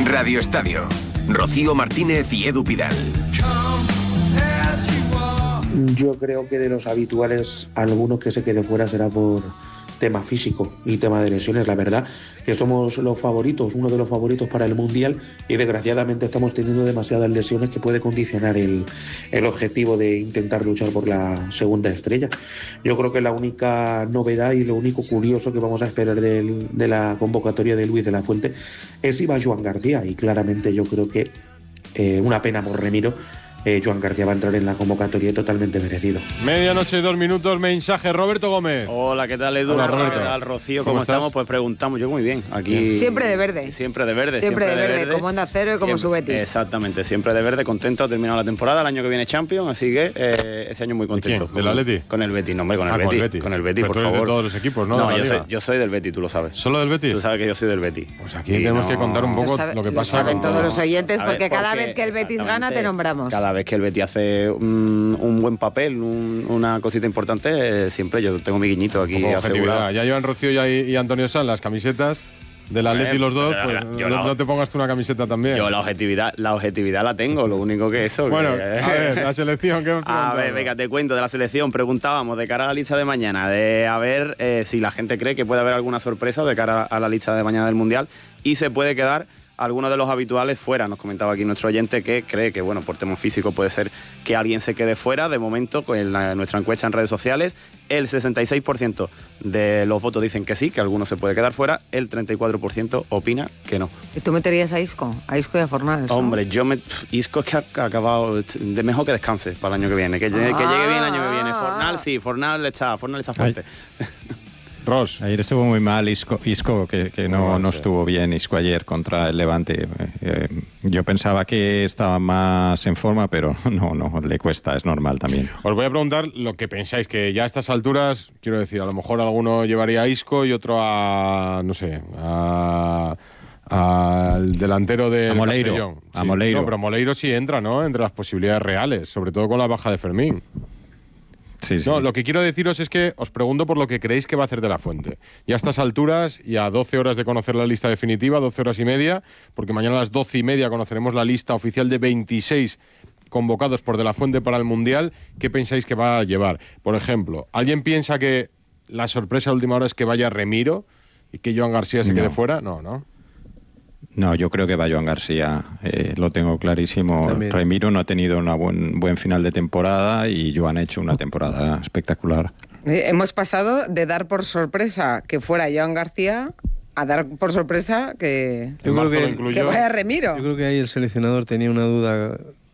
Radio Estadio. Rocío Martínez y Edu Pidal. Yo creo que de los habituales, alguno que se quede fuera será por tema físico y tema de lesiones. La verdad que somos los favoritos, uno de los favoritos para el Mundial, y desgraciadamente estamos teniendo demasiadas lesiones que puede condicionar el objetivo de intentar luchar por la segunda estrella. Yo creo que la única novedad y lo único curioso que vamos a esperar de la convocatoria de Luis de la Fuente es si va Joan García, y claramente yo creo que una pena por Remiro. Joan García va a entrar en la convocatoria totalmente merecido. 12:02, mensaje. Roberto Gómez. Hola, ¿qué tal, Edu? Hola, Roberto. ¿Qué tal, Rocío? ¿Cómo estamos? Pues preguntamos. Yo muy bien. Aquí Siempre de verde. Siempre de verde. Siempre de verde, como Onda Cero y como su Betis. Exactamente, siempre de verde, contento. Ha terminado la temporada, el año que viene Champions, así que ese año muy contento. ¿De quién? ¿Del Atleti? Con el Betis, no, hombre, con el Betis. Con el Betis, Pero por tú eres favor. de todos los equipos, ¿no? No, yo soy del Betis, tú lo sabes. ¿Solo del Betis? Tú sabes que yo soy del Betis. Pues aquí tenemos que contar un poco lo que pasa. Lo saben todos los oyentes, porque cada porque vez que el Betis gana te nombramos. Cada vez que el Betis hace un buen papel, una cosita importante, siempre yo tengo mi guiñito aquí asegurado. Ya llevan Rocío y Antonio Sanz las camisetas del Atleti los dos, pues no te pongas tú una camiseta también. Yo la objetividad la tengo, lo único que eso. Bueno, que, a ver, la selección, ¿qué A ver, venga, te cuento de la selección. Preguntábamos de cara a la lista de mañana, de a ver si la gente cree que puede haber alguna sorpresa de cara a la lista de mañana del Mundial y se puede quedar algunos de los habituales fuera. Nos comentaba aquí nuestro oyente que cree que, bueno, por tema físico puede ser que alguien se quede fuera. De momento, con nuestra encuesta en redes sociales, el 66% de los votos dicen que sí, que alguno se puede quedar fuera, el 34% opina que no. ¿Y tú meterías a Isco y a Fornals? Hombre, Isco es que ha acabado de mejor que descanse para el año que viene, que llegue bien el año que viene. Fornals está fuerte. Ross. Ayer estuvo muy mal Isco que no estuvo bien Isco ayer contra el Levante. Yo pensaba que estaba más en forma, pero no, le cuesta, es normal también. Os voy a preguntar lo que pensáis, que ya a estas alturas, quiero decir, a lo mejor alguno llevaría a Isco y otro al delantero de Castellón. A Moleiro. No, pero Moleiro sí entra, ¿no? Entre las posibilidades reales, sobre todo con la baja de Fermín. Sí. No, lo que quiero deciros es que os pregunto por lo que creéis que va a hacer De la Fuente. Y a estas alturas, y a 12 horas de conocer la lista definitiva, 12 horas y media, porque mañana a las 12:30 conoceremos la lista oficial de 26 convocados por De la Fuente para el Mundial. ¿Qué pensáis que va a llevar? Por ejemplo, ¿alguien piensa que la sorpresa a última hora es que vaya Remiro y que Joan García se quede fuera? No. No, yo creo que va Joan García, lo tengo clarísimo. También. Remiro no ha tenido un buen final de temporada y Joan ha hecho una temporada espectacular. Hemos pasado de dar por sorpresa que fuera Joan García a dar por sorpresa que vaya Remiro. Yo creo que ahí el seleccionador tenía una duda